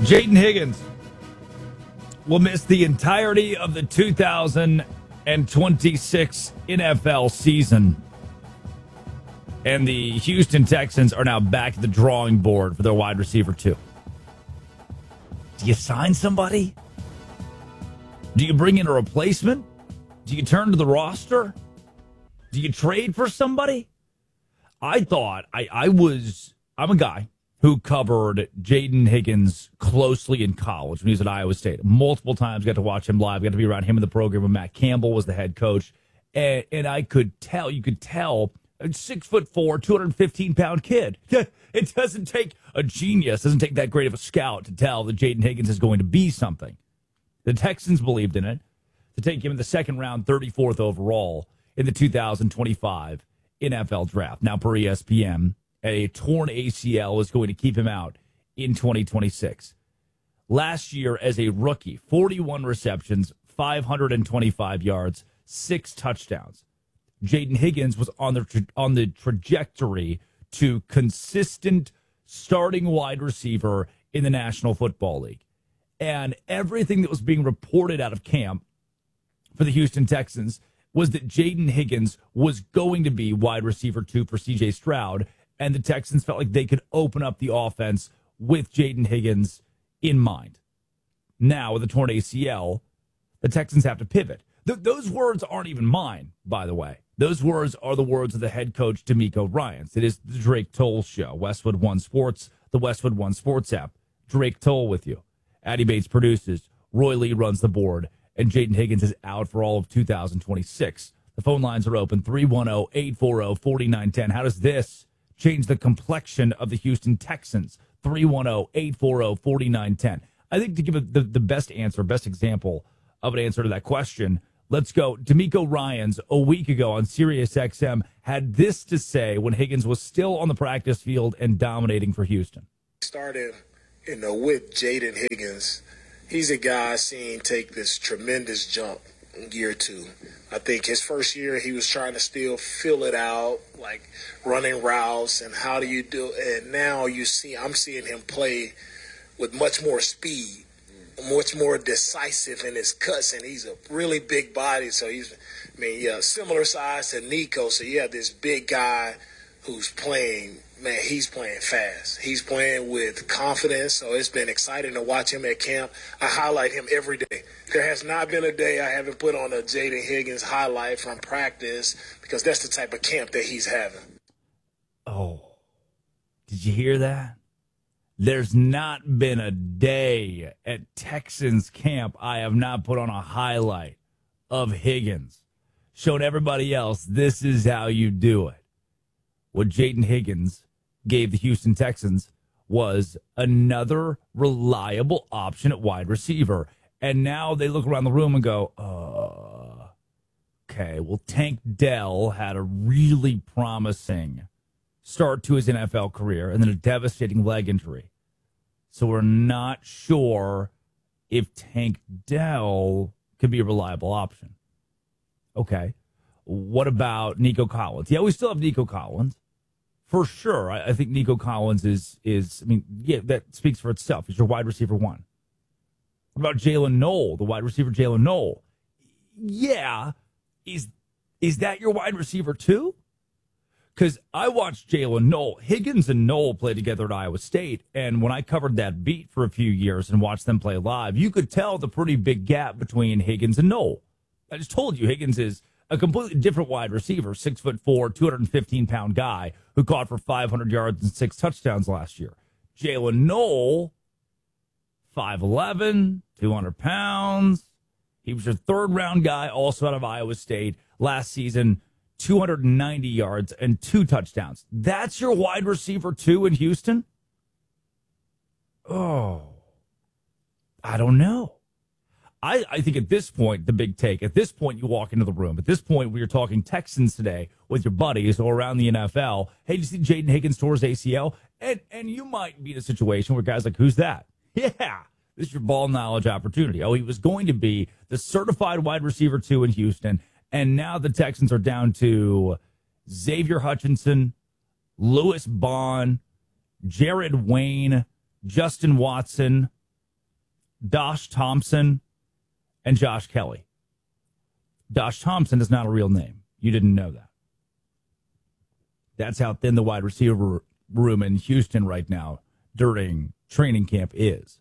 Jaden Higgins will miss the entirety of the 2026 NFL season. And the Houston Texans are now back at the drawing board for their wide receiver, too. Do you sign somebody? Do you bring in a replacement? Do you turn to the roster? Do you trade for somebody? I thought I'm a guy who covered Jaden Higgins closely in college when he was at Iowa State. Multiple times got to watch him live, got to be around him in the program when Matt Campbell was the head coach. And you could tell, a 6'4", 215-pound kid. It doesn't take a genius, doesn't take that great of a scout to tell that Jaden Higgins is going to be something. The Texans believed in it to take him in the second round, 34th overall in the 2025 NFL draft. Now, per ESPN, a torn ACL is going to keep him out in 2026. Last year, as a rookie, 41 receptions, 525 yards, 6 touchdowns. Jaden Higgins was on the trajectory to consistent starting wide receiver in the National Football League. And everything that was being reported out of camp for the Houston Texans was that Jaden Higgins was going to be wide receiver 2 for C.J. Stroud, and the Texans felt like they could open up the offense with Jaden Higgins in mind. Now, with a torn ACL, the Texans have to pivot. Those words aren't even mine, by the way. Those words are the words of the head coach, DeMeco Ryans. It is the Drake Toll Show, Westwood One Sports, the Westwood One Sports app. Drake Toll with you. Addie Bates produces. Roy Lee runs the board. And Jaden Higgins is out for all of 2026. The phone lines are open, 310-840-4910. How does this change the complexion of the Houston Texans? 310-840-4910. I think to give the best answer, best example of an answer to that question, let's go. DeMeco Ryans, a week ago on SiriusXM, had this to say when Higgins was still on the practice field and dominating for Houston. Started, with Jaden Higgins. He's a guy I've seen take this tremendous jump in year 2. I think his first year he was trying to still fill it out, like running routes and how do you do it. And now I'm seeing him play with much more speed, much more decisive in his cuts, and he's a really big body. So similar size to Nico. So you have this big guy who's playing. Man, he's playing fast. He's playing with confidence, so it's been exciting to watch him at camp. I highlight him every day. There has not been a day I haven't put on a Jaden Higgins highlight from practice because that's the type of camp that he's having. Oh, did you hear that? There's not been a day at Texans camp I have not put on a highlight of Higgins, showing everybody else this is how you do it. What Jaden Higgins gave the Houston Texans was another reliable option at wide receiver. And now they look around the room and go, okay, well, Tank Dell had a really promising start to his NFL career and then a devastating leg injury. So we're not sure if Tank Dell could be a reliable option. Okay. What about Nico Collins? Yeah, we still have Nico Collins. For sure. I think Nico Collins is that speaks for itself. He's your wide receiver 1. What about Jalen Knoll, the wide receiver Jalen Knoll? Yeah. Is that your wide receiver 2? Because I watched Jalen Knoll. Higgins and Knoll play together at Iowa State, and when I covered that beat for a few years and watched them play live, you could tell the pretty big gap between Higgins and Knoll. I just told you Higgins is a completely different wide receiver, 6'4", 215-pound guy who caught for 500 yards and 6 touchdowns last year. Jalen Knoll, 5'11", 200 pounds. He was your third-round guy, also out of Iowa State last season, 290 yards and 2 touchdowns. That's your wide receiver 2 in Houston? Oh, I don't know. I think at this point, the big take, at this point, you walk into the room. At this point, we are talking Texans today with your buddies or around the NFL. Hey, did you see Jaden Higgins tore his ACL? And you might be in a situation where guys like, who's that? Yeah, this is your ball knowledge opportunity. Oh, he was going to be the certified wide receiver 2 in Houston, and now the Texans are down to Xavier Hutchinson, Lewis Bond, Jared Wayne, Justin Watson, Dosh Thompson and Josh Kelly. Dosh Thompson is not a real name. You didn't know that. That's how thin the wide receiver room in Houston right now during training camp is.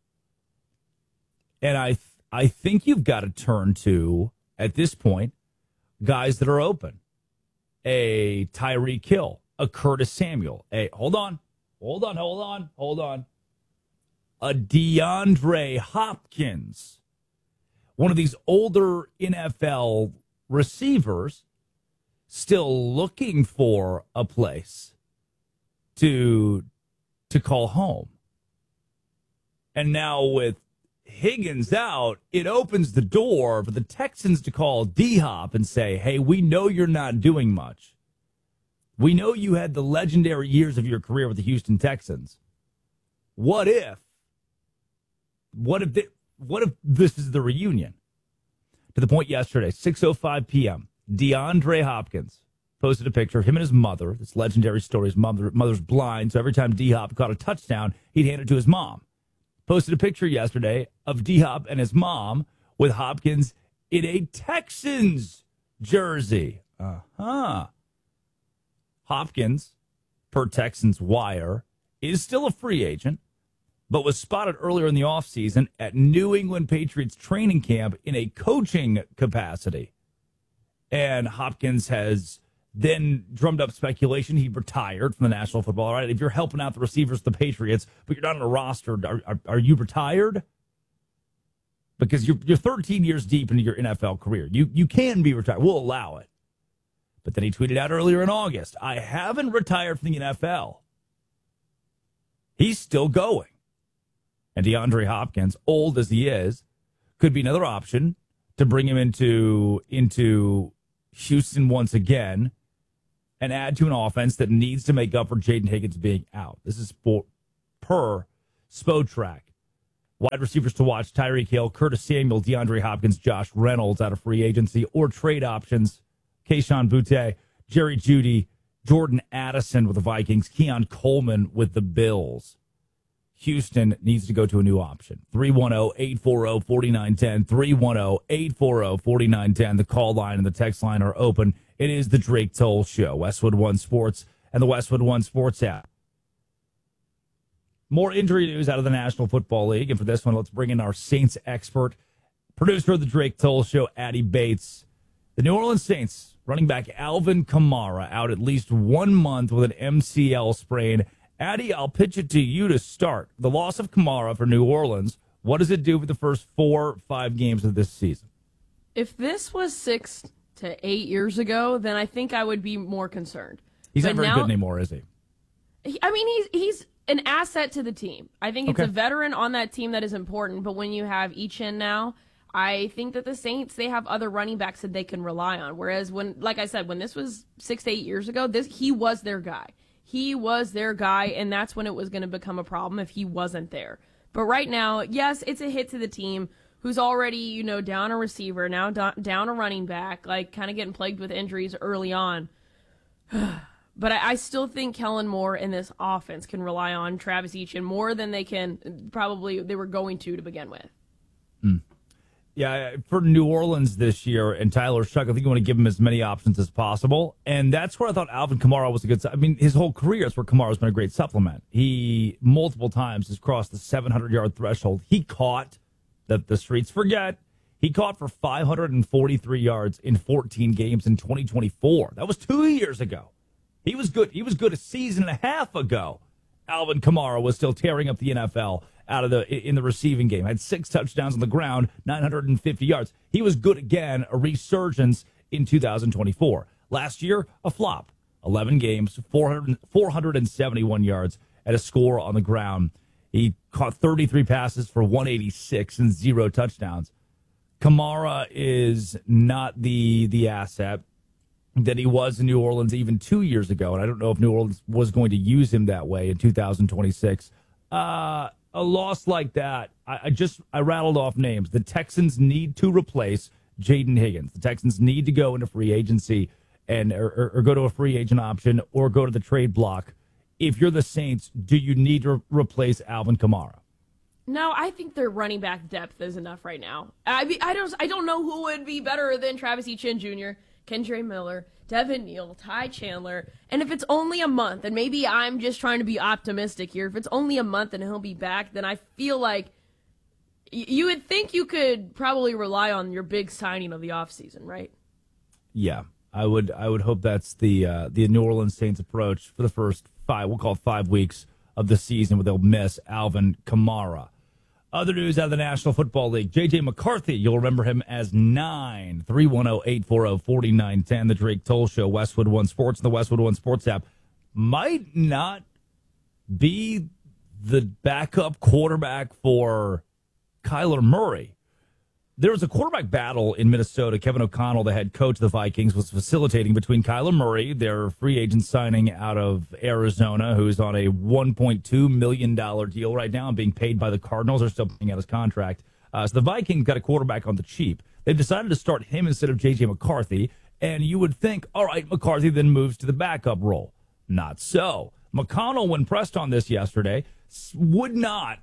And I think you've got to turn to, at this point, guys that are open. A Tyreek Hill, a Curtis Samuel, hold on. A DeAndre Hopkins, one of these older NFL receivers still looking for a place to call home. And now with Higgins out, it opens the door for the Texans to call D-Hop and say, hey, we know you're not doing much. We know you had the legendary years of your career with the Houston Texans. What if this is the reunion? To the point yesterday, 6:05 p.m., DeAndre Hopkins posted a picture of him and his mother. This legendary story, his mother's blind, so every time D-Hop caught a touchdown, he'd hand it to his mom. Posted a picture yesterday of D-Hop and his mom with Hopkins in a Texans jersey. Hopkins, per Texans Wire, is still a free agent, but was spotted earlier in the offseason at New England Patriots training camp in a coaching capacity. And Hopkins has then drummed up speculation he retired from the National Football. All right, if you're helping out the receivers, the Patriots, but you're not on a roster, are you retired? Because you're 13 years deep into your NFL career. You can be retired. We'll allow it. But then he tweeted out earlier in August, I haven't retired from the NFL. He's still going. And DeAndre Hopkins, old as he is, could be another option to bring him into Houston once again and add to an offense that needs to make up for Jaden Higgins being out. This is per Spotrac. Wide receivers to watch: Tyreek Hill, Curtis Samuel, DeAndre Hopkins, Josh Reynolds out of free agency, or trade options: Kayshon Boutte, Jerry Jeudy, Jordan Addison with the Vikings, Keon Coleman with the Bills. Houston needs to go to a new option. 310-840-4910. 310-840-4910. The call line and the text line are open. It is the Drake Toll Show. Westwood One Sports and the Westwood One Sports app. More injury news out of the National Football League. And for this one, let's bring in our Saints expert, producer of the Drake Toll Show, Addy Bates. The New Orleans Saints running back Alvin Kamara out at least 1 month with an MCL sprain. Addy, I'll pitch it to you to start. The loss of Kamara for New Orleans, what does it do for the first 4-5 games of this season? If this was 6 to 8 years ago, then I think I would be more concerned. He's not very good anymore, is he? I mean, he's an asset to the team. I think it's a veteran on that team that is important, but when you have Etienne now, I think that the Saints, they have other running backs that they can rely on. Whereas when, like I said, when this was 6 to 8 years ago, he was their guy. He was their guy, and that's when it was going to become a problem if he wasn't there. But right now, yes, it's a hit to the team who's already, down a receiver, now down a running back, like kind of getting plagued with injuries early on. But I still think Kellen Moore in this offense can rely on Travis Etienne more than they were going to begin with. Yeah, for New Orleans this year and Tyler Shuck, I think you want to give him as many options as possible. And that's where I thought Alvin Kamara was a good. I mean, his whole career is where Kamara's been a great supplement. He multiple times has crossed the 700-yard threshold. He caught, that the streets forget, he caught for 543 yards in 14 games in 2024. That was 2 years ago. He was good. He was good a season and a half ago. Alvin Kamara was still tearing up the NFL in the receiving game. Had 6 touchdowns on the ground, 950 yards. He was good again, a resurgence in 2024. Last year, a flop. 11 games, 471 yards at a score on the ground. He caught 33 passes for 186 and 0 touchdowns. Kamara is not the asset that he was in New Orleans even 2 years ago, and I don't know if New Orleans was going to use him that way in 2026. A loss like that, I rattled off names. The Texans need to replace Jaden Higgins. The Texans need to go into free agency or go to a free agent option or go to the trade block. If you're the Saints, do you need to replace Alvin Kamara? No, I think their running back depth is enough right now. I mean, I don't know who would be better than Travis Etienne Jr., Kendre Miller, Devin Neal, Ty Chandler. And if it's only a month, and maybe I'm just trying to be optimistic here, if it's only a month and he'll be back, then I feel like you would think you could probably rely on your big signing of the offseason, right? Yeah, I would hope that's the New Orleans Saints approach for the first 5 weeks of the season, where they'll miss Alvin Kamara. Other news out of the National Football League, J.J. McCarthy, you'll remember him as 9, 310-840-4910, the Drake Toll Show, Westwood One Sports, and the Westwood One Sports app, might not be the backup quarterback for Kyler Murray. There was a quarterback battle in Minnesota. Kevin O'Connell, the head coach of the Vikings, was facilitating between Kyler Murray, their free agent signing out of Arizona, who's on a $1.2 million deal right now and being paid by the Cardinals. They're still paying out his contract. So the Vikings got a quarterback on the cheap. They've decided to start him instead of J.J. McCarthy, and you would think, all right, McCarthy then moves to the backup role. Not so. McConnell, when pressed on this yesterday, would not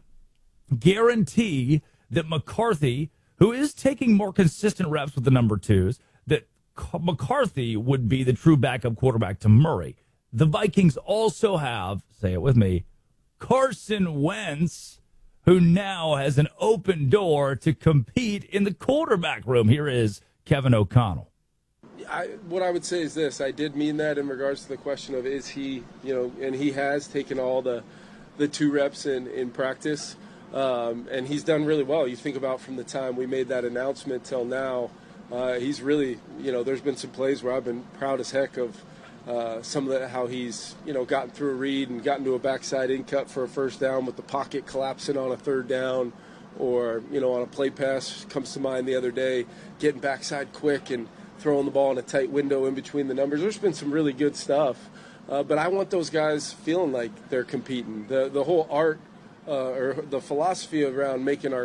guarantee that McCarthy, who is taking more consistent reps with the number twos, that McCarthy would be the true backup quarterback to Murray. The Vikings also have, say it with me, Carson Wentz, who now has an open door to compete in the quarterback room. Here is Kevin O'Connell. What I would say is this. I did mean that in regards to the question of is he, and he has taken all the 2 reps in practice. And he's done really well. You think about from the time we made that announcement till now, he's really, there's been some plays where I've been proud as heck of some of how he's, gotten through a read and gotten to a backside in cut for a first down with the pocket collapsing on a third down, or, on a play pass comes to mind the other day, getting backside quick and throwing the ball in a tight window in between the numbers. There's been some really good stuff. But I want those guys feeling like they're competing. The whole art or the philosophy around making our